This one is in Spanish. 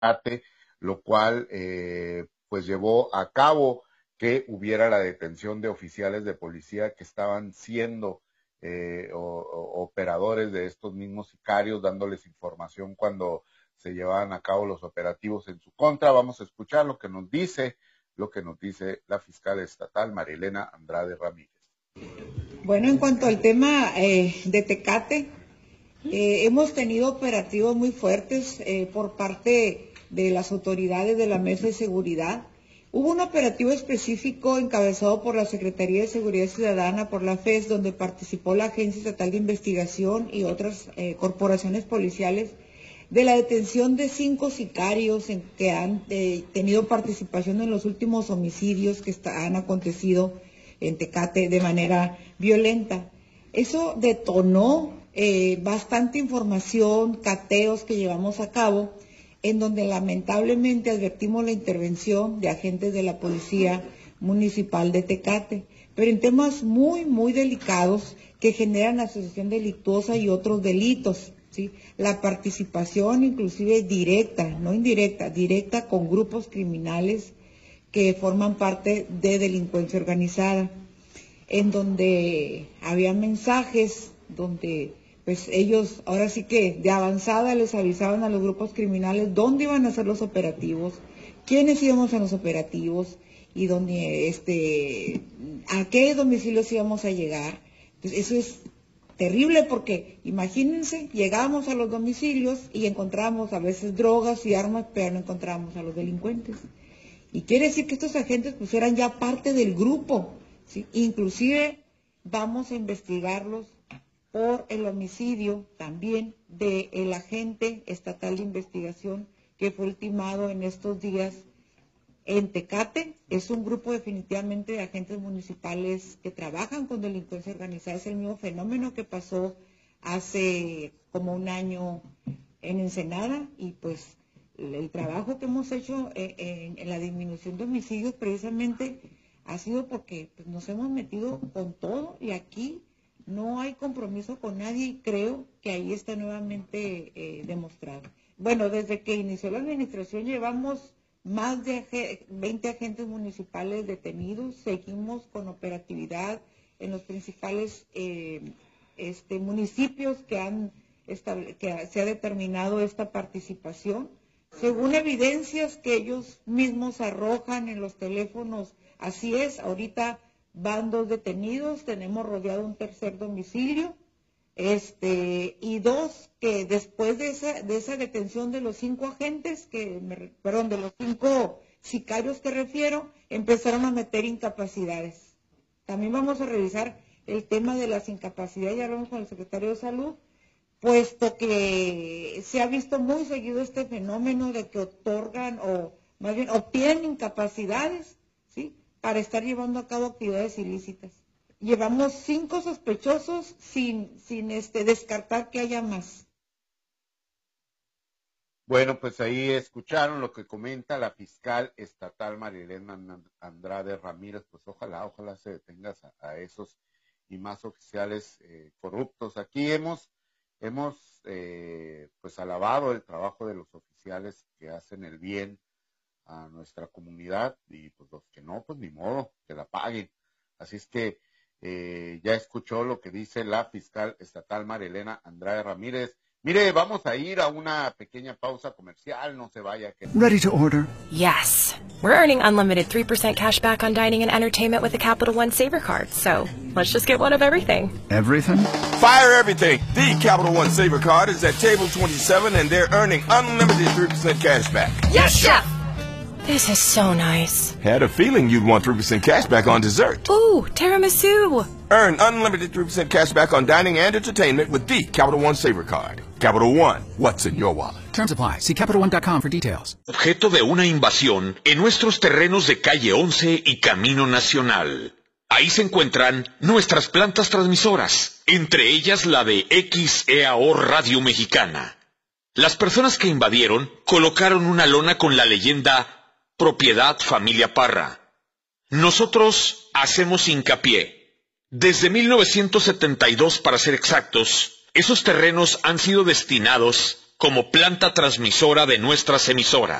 Tecate, lo cual pues llevó a cabo que hubiera la detención de oficiales de policía que estaban siendo operadores de estos mismos sicarios, dándoles información cuando se llevaban a cabo los operativos en su contra. Vamos a escuchar lo que nos dice la fiscal estatal Marilena Andrade Ramírez. Bueno, en cuanto al tema de Tecate, hemos tenido operativos muy fuertes por parte de las autoridades de la Mesa de Seguridad. Hubo un operativo específico encabezado por la Secretaría de Seguridad Ciudadana, por la FES, donde participó la Agencia Estatal de Investigación y otras corporaciones policiales, de la detención de 5 sicarios que han tenido participación en los últimos homicidios que han acontecido en Tecate de manera violenta. Eso detonó bastante información, cateos que llevamos a cabo, en donde lamentablemente advertimos la intervención de agentes de la Policía Municipal de Tecate, pero en temas muy, muy delicados que generan asociación delictuosa y otros delitos, ¿sí? La participación inclusive directa, no indirecta, directa con grupos criminales que forman parte de delincuencia organizada, en donde había mensajes donde pues ellos ahora sí que de avanzada les avisaban a los grupos criminales dónde iban a hacer los operativos, quiénes íbamos a los operativos y dónde, a qué domicilios íbamos a llegar. Entonces, eso es terrible porque imagínense, llegábamos a los domicilios y encontrábamos a veces drogas y armas, pero no encontrábamos a los delincuentes. Y quiere decir que estos agentes pues eran ya parte del grupo, ¿sí? Inclusive vamos a investigarlos por el homicidio también del agente estatal de investigación que fue ultimado en estos días en Tecate. Es un grupo definitivamente de agentes municipales que trabajan con delincuencia organizada. Es el mismo fenómeno que pasó hace como un año en Ensenada, y pues el trabajo que hemos hecho en la disminución de homicidios precisamente ha sido porque pues, nos hemos metido con todo y aquí no hay compromiso con nadie, y creo que ahí está nuevamente demostrado. Bueno, desde que inició la administración llevamos más de 20 agentes municipales detenidos, seguimos con operatividad en los principales municipios que se ha determinado esta participación, según evidencias que ellos mismos arrojan en los teléfonos. Así es, ahorita van 2 detenidos, tenemos rodeado un tercer domicilio, y 2 que después de esa detención de los 5 agentes, de los 5 sicarios que refiero, empezaron a meter incapacidades. También vamos a revisar el tema de las incapacidades, ya hablamos con el secretario de Salud, puesto que se ha visto muy seguido este fenómeno de que otorgan o más bien obtienen incapacidades, ¿sí?, para estar llevando a cabo actividades ilícitas. Llevamos 5 sospechosos sin descartar que haya más. Bueno, pues ahí escucharon lo que comenta la fiscal estatal Marilena Andrade Ramírez. Pues ojalá se detenga a esos y más oficiales corruptos. Aquí hemos pues alabado el trabajo de los oficiales que hacen el bien a nuestra comunidad, y pues los que no, pues ni modo, que la paguen. Así es que ya escuchó lo que dice la fiscal estatal Marilena Andrade Ramírez. Mire, vamos a ir a una pequeña pausa comercial, no se vaya. Ready to order? Yes. We're earning unlimited 3% cash back on dining and entertainment with the Capital One Saver Card, so let's just get one of everything. Everything? Fire everything! The Capital One Saver Card is at table 27 and they're earning unlimited 3% cash back. Yes, Chef! This is so nice. Had a feeling you'd want 3% cash back on dessert. Ooh, tiramisu! Earn unlimited 3% cash back on dining and entertainment with the Capital One Saver Card. Capital One, what's in your wallet? Terms apply. See CapitalOne.com for details. Objeto de una invasión en nuestros terrenos de Calle 11 y Camino Nacional. Ahí se encuentran nuestras plantas transmisoras, entre ellas la de XEAO Radio Mexicana. Las personas que invadieron colocaron una lona con la leyenda Propiedad Familia Parra. Nosotros hacemos hincapié. Desde 1972, para ser exactos, esos terrenos han sido destinados como planta transmisora de nuestras emisoras.